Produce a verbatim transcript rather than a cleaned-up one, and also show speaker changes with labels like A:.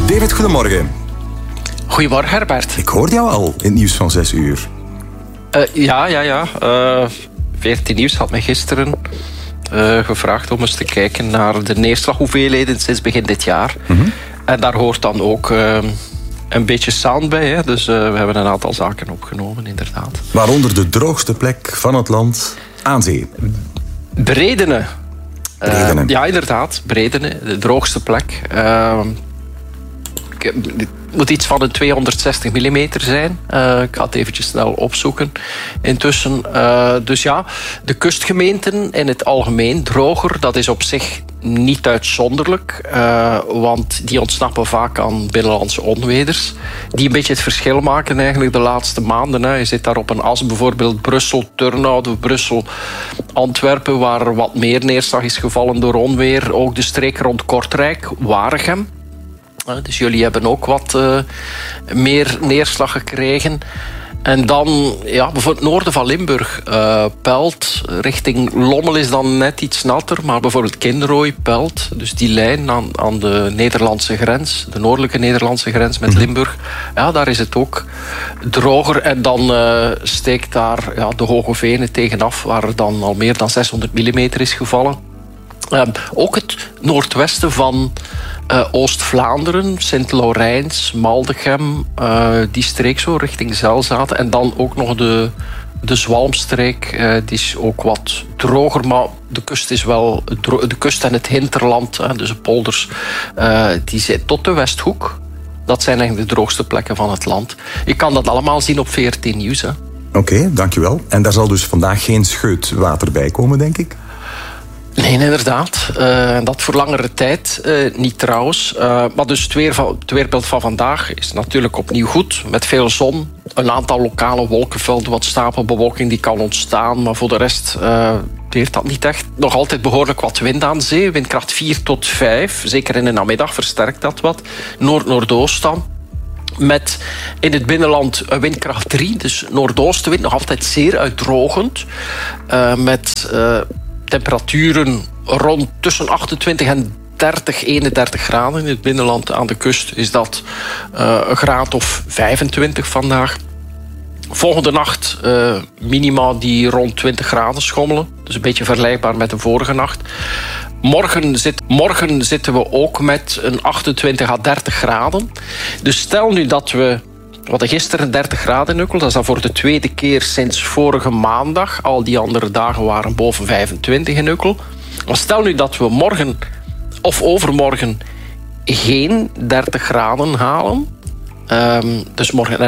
A: David, goedemorgen.
B: Goedemorgen, Herbert.
A: Ik hoorde jou al in het nieuws van zes uur.
B: Uh, ja, ja, ja. Uh, veertien Nieuws had mij gisteren uh, gevraagd om eens te kijken naar de neerslaghoeveelheden sinds begin dit jaar. Mm-hmm. En daar hoort dan ook uh, een beetje sound bij. Hè? Dus uh, we hebben een aantal zaken opgenomen, inderdaad.
A: Waaronder de droogste plek van het land aan zee.
B: Bredene.
A: Bredene.
B: Uh, ja, inderdaad. Bredene, de droogste plek. Uh, Het moet iets van een tweehonderdzestig millimeter zijn. Uh, ik ga het eventjes snel opzoeken. Intussen, uh, dus ja, de kustgemeenten in het algemeen droger. Dat is op zich niet uitzonderlijk. Uh, want die ontsnappen vaak aan binnenlandse onweders. Die een beetje het verschil maken eigenlijk de laatste maanden. Hè. Je zit daar op een as, bijvoorbeeld Brussel, Turnhout of Brussel, Antwerpen, waar er wat meer neerslag is gevallen door onweer. Ook de streek rond Kortrijk, Waregem. Dus jullie hebben ook wat uh, meer neerslag gekregen. En dan, ja, bijvoorbeeld het noorden van Limburg, uh, Pelt, richting Lommel is dan net iets natter, maar bijvoorbeeld Kinrooi, Pelt, dus die lijn aan, aan de Nederlandse grens, de noordelijke Nederlandse grens met Limburg, ja, daar is het ook droger. En dan uh, steekt daar ja, de Hoge Venen tegenaf, waar er dan al meer dan zeshonderd millimeter is gevallen. Uh, ook het noordwesten van Uh, Oost-Vlaanderen, Sint-Laurijns, Maldegem, uh, die streek zo richting Zelzaten. En dan ook nog de, de Zwalmstreek, uh, die is ook wat droger, maar de kust is wel dro- de kust en het hinterland, uh, dus de polders, uh, die zit tot de Westhoek. Dat zijn eigenlijk de droogste plekken van het land. Je kan dat allemaal zien op veertien Nieuws. Oké,
A: okay, dankjewel. En daar zal dus vandaag geen scheutwater bij komen, denk ik?
B: Nee, inderdaad. Uh, dat voor langere tijd uh, niet trouwens. Uh, maar dus het, weer van, het weerbeeld van vandaag is natuurlijk opnieuw goed. Met veel zon, een aantal lokale wolkenvelden, wat stapelbewolking die kan ontstaan. Maar voor de rest uh, heeft dat niet echt. Nog altijd behoorlijk wat wind aan zee. Windkracht vier tot vijf. Zeker in de namiddag versterkt dat wat. Noord-Noordoost dan. Met in het binnenland windkracht drie. Dus noordoostenwind nog altijd zeer uitdrogend. Uh, met Uh, temperaturen rond tussen achtentwintig en dertig, eenendertig graden. In het binnenland aan de kust is dat uh, een graad of vijfentwintig vandaag. Volgende nacht uh, minima die rond twintig graden schommelen. Dus een beetje vergelijkbaar met de vorige nacht. Morgen, zit, morgen zitten we ook met een achtentwintig à dertig graden. Dus stel nu dat we... We hadden gisteren dertig graden in Ukkel. Dat is dan voor de tweede keer sinds vorige maandag. Al die andere dagen waren boven vijfentwintig in Ukkel. Maar stel nu dat we morgen of overmorgen geen dertig graden halen. Um, dus morgen